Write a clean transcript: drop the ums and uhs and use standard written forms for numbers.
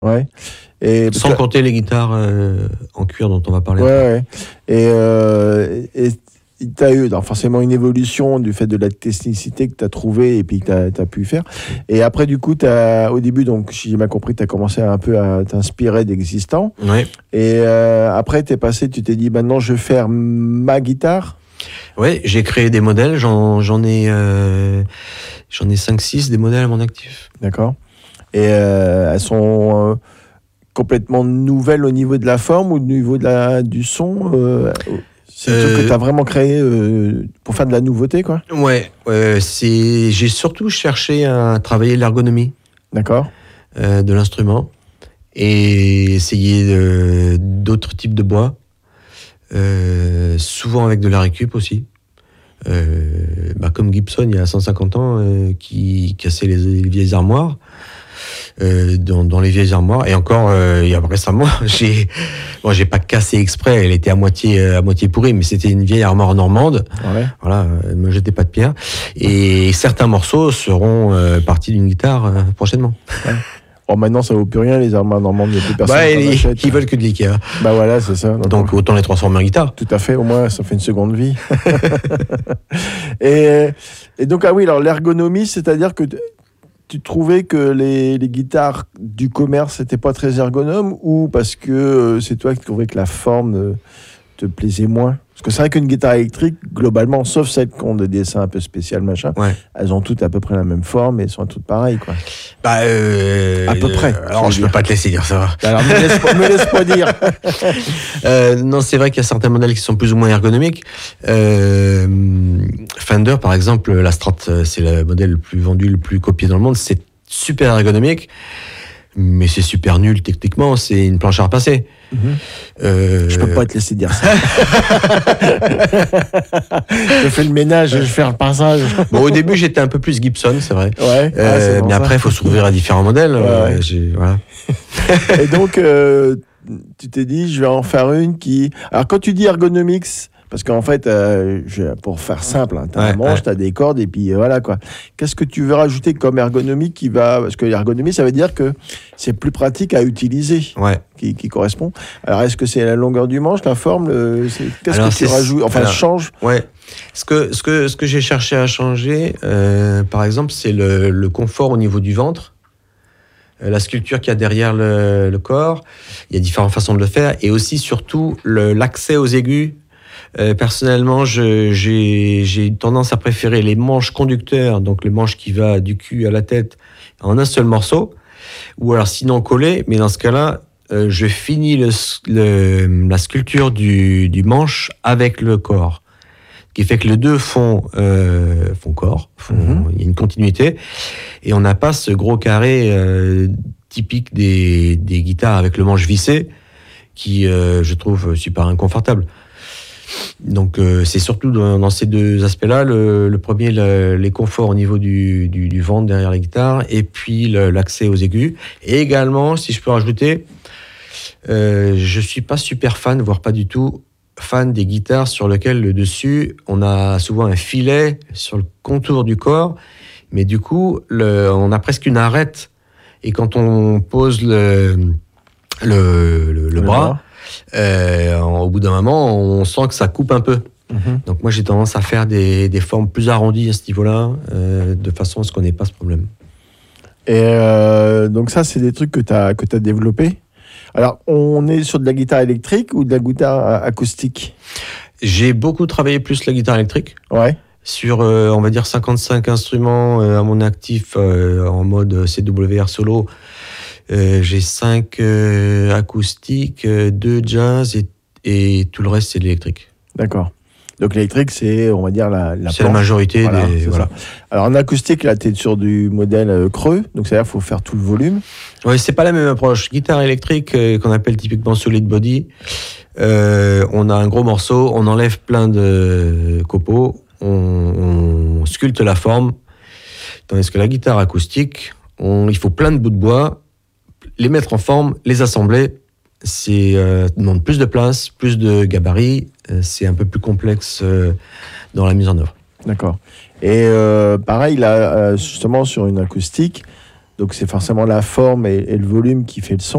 Ouais. Sans compter les guitares en cuir dont on va parler après. Ouais. Et tu as eu forcément une évolution du fait de la technicité que tu as trouvée et puis que tu as pu faire. Et après, du coup, au début, donc, si j'ai bien compris, tu as commencé un peu à t'inspirer d'existants. Oui. Et après, tu t'es dit, maintenant, je vais faire ma guitare. Oui, j'ai créé des modèles. J'en ai 5-6 des modèles à mon actif. D'accord. Et elles sont complètement nouvelles au niveau de la forme ou au niveau du son c'est un truc que tu as vraiment créé pour faire de la nouveauté, quoi. Ouais, j'ai surtout cherché à travailler l'ergonomie. D'accord. De l'instrument et essayer d'autres types de bois, souvent avec de la récup aussi. Comme Gibson il y a 150 ans qui cassait les vieilles armoires. Dans les vieilles armoires et encore il y a récemment j'ai pas cassé exprès, elle était à moitié pourrie, mais c'était une vieille armoire normande. Ouais. Voilà, ne me jetez pas de pierre et certains morceaux seront partis d'une guitare prochainement. Ouais. Bon, maintenant ça vaut plus rien les armoires normandes, il n'y a plus personne ils veulent que de l'IKEA. Bah voilà, c'est ça. Donc autant les transformer en guitare. Tout à fait, au moins ça fait une seconde vie. et donc oui, alors l'ergonomie, c'est-à-dire que tu trouvais que les guitares du commerce n'étaient pas très ergonomes ou parce que c'est toi qui trouvais que la forme te plaisait moins? Parce que c'est vrai qu'une guitare électrique, globalement, sauf celles qui ont des dessins un peu spéciaux, machin, elles ont toutes à peu près la même forme et sont toutes pareilles, quoi. À peu près. Alors, je peux pas te laisser dire ça. Alors, me laisse pas dire. Non, c'est vrai qu'il y a certains modèles qui sont plus ou moins ergonomiques. Fender, par exemple, la Strat, c'est le modèle le plus vendu, le plus copié dans le monde. C'est super ergonomique, mais c'est super nul techniquement. C'est une planche à repasser. Je peux pas te laisser dire ça. Je fais le ménage, je fais le passage. Bon, au début, j'étais un peu plus Gibson, c'est vrai. Ouais, mais après, il faut s'ouvrir à différents modèles. Voilà. Et donc, tu t'es dit, je vais en faire une qui... Alors, quand tu dis ergonomics, parce qu'en fait, pour faire simple, tu as un manche, tu as des cordes, et puis voilà, quoi. Qu'est-ce que tu veux rajouter comme ergonomie qui va... Parce que l'ergonomie, ça veut dire que c'est plus pratique à utiliser, qui correspond. Alors, est-ce que c'est la longueur du manche, la forme qu'est-ce que tu rajoutes? Enfin, change. Ouais. Ce que j'ai cherché à changer, par exemple, c'est le confort au niveau du ventre. La sculpture qu'il y a derrière le corps. Il y a différentes façons de le faire. Et aussi, surtout, l'accès aux aigus. Personnellement, j'ai tendance à préférer les manches conducteurs, donc les manches qui va du cul à la tête en un seul morceau, ou alors sinon collé, mais dans ce cas-là, je finis la sculpture du manche avec le corps, ce qui fait que les deux font corps, il y a une continuité, et on n'a pas ce gros carré typique des guitares avec le manche vissé, qui, je trouve, super inconfortable. Donc c'est surtout dans ces deux aspects-là, le premier, les conforts au niveau du ventre derrière la guitare, et puis l'accès aux aigus. Et également, si je peux rajouter, je suis pas super fan, voire pas du tout fan des guitares sur lesquelles le dessus, on a souvent un filet sur le contour du corps, mais du coup, on a presque une arête. Et quand on pose le bras, au bout d'un moment, on sent que ça coupe un peu. Donc moi, j'ai tendance à faire des formes plus arrondies à ce niveau-là, de façon à ce qu'on n'ait pas ce problème. Et donc ça, c'est des trucs que tu as développés. Alors, on est sur de la guitare électrique ou de la guitare acoustique? J'ai beaucoup travaillé plus la guitare électrique. Ouais. Sur, on va dire, 55 instruments à mon actif en mode CWR solo. J'ai 5 acoustiques, 2 jazz et tout le reste, c'est de l'électrique. D'accord. Donc l'électrique, c'est, on va dire, la c'est la majorité des... Voilà. Alors en acoustique, là, tu es sur du modèle creux, donc c'est-à-dire qu'il faut faire tout le volume. Oui, c'est pas la même approche. Guitare électrique, qu'on appelle typiquement solid body, on a un gros morceau, on enlève plein de copeaux, on sculpte la forme, tandis que la guitare acoustique, il faut plein de bouts de bois, les mettre en forme, les assembler, c'est demande plus de place, plus de gabarit, c'est un peu plus complexe dans la mise en œuvre. D'accord. Et pareil, là, justement, sur une acoustique, donc c'est forcément la forme et le volume qui fait le son.